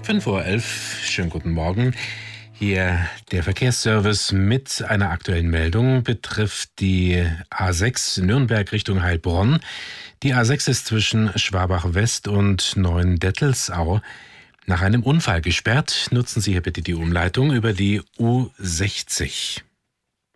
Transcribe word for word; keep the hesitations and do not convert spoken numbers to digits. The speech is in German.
fünf Uhr elf, schönen guten Morgen. Hier der Verkehrsservice mit einer aktuellen Meldung betrifft die A sechs Nürnberg Richtung Heilbronn. Die A sechs ist zwischen Schwabach-West und Neuendettelsau nach einem Unfall gesperrt. Nutzen Sie hier bitte die Umleitung über die U sechzig.